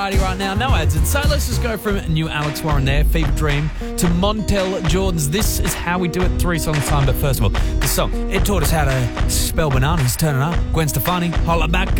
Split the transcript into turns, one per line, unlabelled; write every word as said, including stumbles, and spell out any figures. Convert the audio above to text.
Right now, no ads. And so let's just go from new Alex Warren there, Fever Dream, to Montel Jordan's This Is How We Do It, three songs time. But first of all, this song, it taught us how to spell bananas. Turn it up. Gwen Stefani, holla back.